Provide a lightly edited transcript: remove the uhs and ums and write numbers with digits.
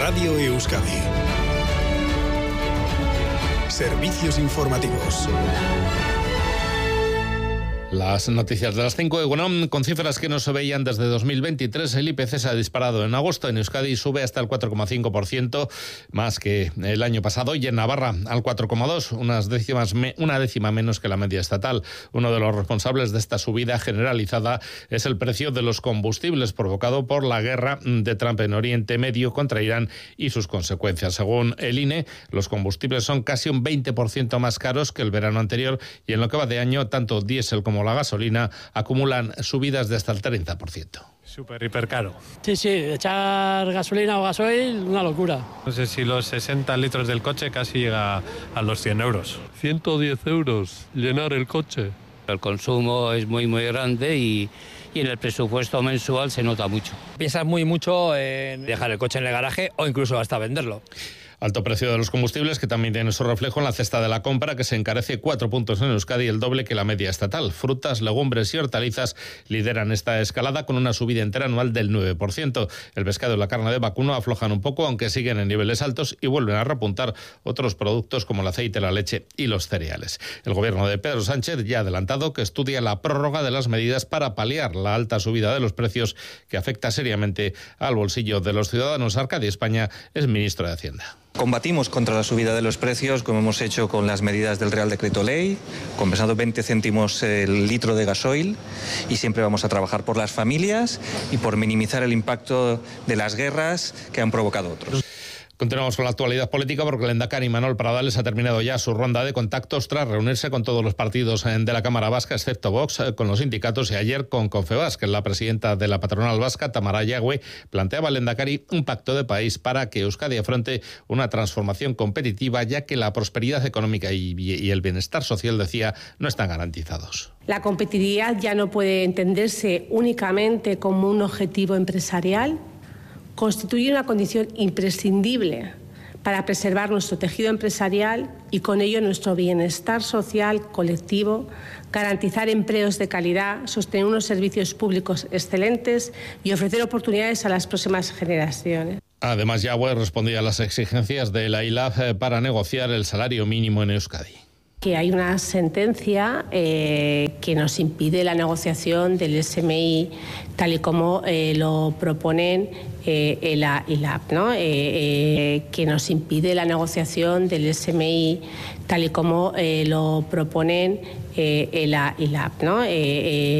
Radio Euskadi. Servicios informativos. Las noticias de las 5. Bueno, con cifras que no se veían desde 2023, el IPC se ha disparado en agosto. En Euskadi sube hasta el 4,5%, más que el año pasado, y en Navarra al 4,2%, una décima menos que la media estatal. Uno de los responsables de esta subida generalizada es el precio de los combustibles, provocado por la guerra de Trump en Oriente Medio contra Irán y sus consecuencias. Según el INE, los combustibles son casi un 20% más caros que el verano anterior, y en lo que va de año, tanto diésel como la gasolina acumulan subidas de hasta el 30%. Súper, hiper caro. Sí, echar gasolina o gasoil, una locura. No sé si los 60 litros del coche casi llega a los 100 euros. 110 euros llenar el coche. El consumo es muy grande y en el presupuesto mensual se nota mucho. Piensas mucho en dejar el coche en el garaje o incluso hasta venderlo. Alto precio de los combustibles, que también tiene su reflejo en la cesta de la compra, que se encarece 4 puntos en Euskadi, el doble que la media estatal. Frutas, legumbres y hortalizas lideran esta escalada con una subida interanual del 9%. El pescado y la carne de vacuno aflojan un poco, aunque siguen en niveles altos, y vuelven a repuntar otros productos como el aceite, la leche y los cereales. El gobierno de Pedro Sánchez ya ha adelantado que estudia la prórroga de las medidas para paliar la alta subida de los precios que afecta seriamente al bolsillo de los ciudadanos. Arcadio España es ministro de Hacienda. Combatimos contra la subida de los precios, como hemos hecho con las medidas del Real Decreto Ley, compensando 20 céntimos el litro de gasoil, y siempre vamos a trabajar por las familias y por minimizar el impacto de las guerras que han provocado otros. Continuamos con la actualidad política, porque el lehendakari Manuel Pradales ha terminado ya su ronda de contactos tras reunirse con todos los partidos de la Cámara Vasca, excepto Vox, con los sindicatos, y ayer con Confebask. La presidenta de la patronal vasca, Tamara Yagüe, planteaba al lehendakari un pacto de país para que Euskadi afronte una transformación competitiva, ya que la prosperidad económica y el bienestar social, decía, no están garantizados. La competitividad ya no puede entenderse únicamente como un objetivo empresarial. Constituye una condición imprescindible para preservar nuestro tejido empresarial y con ello nuestro bienestar social colectivo, garantizar empleos de calidad, sostener unos servicios públicos excelentes y ofrecer oportunidades a las próximas generaciones. Además, Yagüe respondía a las exigencias de la ILAF para negociar el salario mínimo en Euskadi. Que hay una sentencia que nos impide la negociación del SMI tal y como lo proponen el ILAP, ¿no? Que nos impide la negociación del SMI tal y como lo proponen el ILAP, ¿no?